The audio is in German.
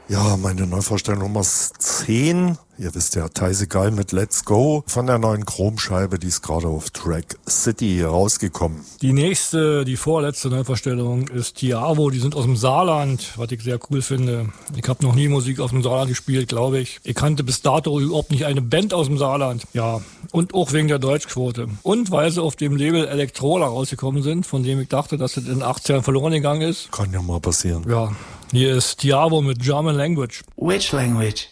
Ja, meine Neuvorstellung Nummer 10. Ihr wisst ja, Theise Geil mit Let's Go von der neuen Chromscheibe, die ist gerade auf Track City rausgekommen. Die vorletzte Neuvorstellung ist Tiavo, die sind aus dem Saarland, was ich sehr cool finde. Ich habe noch nie Musik aus dem Saarland gespielt, glaube ich. Ich kannte bis dato überhaupt nicht eine Band aus dem Saarland. Ja, und auch wegen der Deutschquote. Und weil sie auf dem Label Elektrola rausgekommen sind, von dem ich dachte, dass es in den 80ern verloren gegangen ist. Kann ja mal passieren. Ja, hier ist Tiavo mit German Language. Which language?